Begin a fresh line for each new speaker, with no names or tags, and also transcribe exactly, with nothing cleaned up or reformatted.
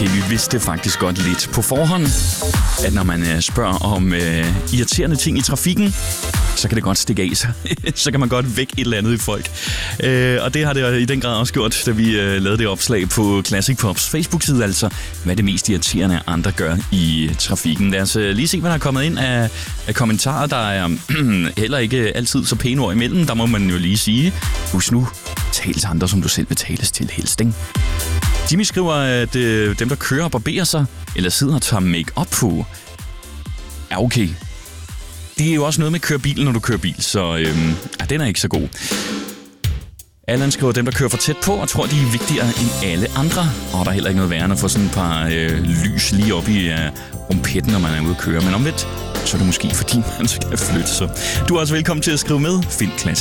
Okay, vi vidste faktisk godt lidt på forhånd, at når man spørger om øh, irriterende ting i trafikken, så kan det godt stikke af sig. Så kan man godt vække et eller andet i folk. Øh, og det har det i den grad også gjort, da vi øh, lavede det opslag på Classic Pops Facebook-side, altså hvad det mest irriterende andre gør i trafikken. Lad os øh, lige se, hvad der er kommet ind af, af kommentarer. Der er øh, heller ikke altid så pæne ord imellem. Der må man jo lige sige, husk nu, tal til andre, som du selv vil tales til helst, ikke? Jimmy skriver, at øh, dem, der kører og barberer sig, eller sidder og tager make-up på, er okay. Det er jo også noget med at køre bil, når du kører bil, så øhm, ja, den er ikke så god. Allan skriver, dem, der kører for tæt på, og tror, de er vigtigere end alle andre. Og der er heller ikke noget værre at få sådan et par øh, lys lige op i øh, rumpetten, når man er ude at køre. Men omvendt, så er det måske, fordi man skal flytte sig. Du er også velkommen til at skrive med. Find Classic